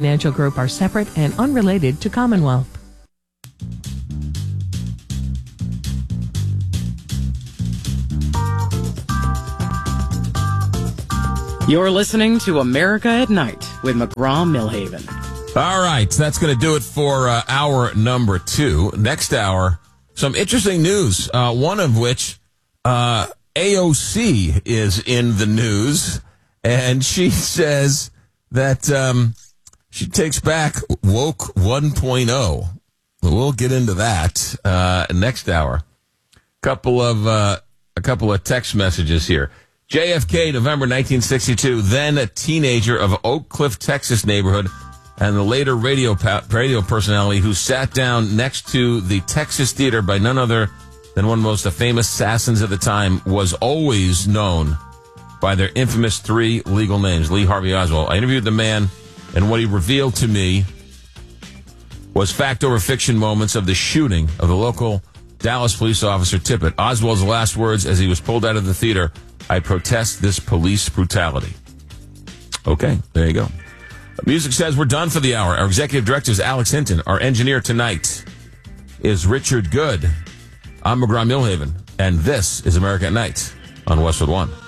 Financial Group are separate and unrelated to Commonwealth. You're listening to America at Night with McGraw-Milhaven. All right, that's going to do it for hour number 2. Next hour, some interesting news, one of which AOC is in the news, and she says that she takes back Woke 1.0. We'll get into that next hour. A couple of text messages here. JFK, November 1962, then a teenager of Oak Cliff, Texas neighborhood, and the later radio personality who sat down next to the Texas Theater by none other than one of the most famous assassins of the time, was always known by their infamous 3 legal names, Lee Harvey Oswald. I interviewed the man, and what he revealed to me was fact over fiction moments of the shooting of the local Dallas police officer Tippit. Oswald's last words as he was pulled out of the theater: "I protest this police brutality." Okay, there you go. Music says we're done for the hour. Our executive director is Alex Hinton. Our engineer tonight is Richard Good. I'm McGraw-Milhaven, and this is America at Night on Westwood One.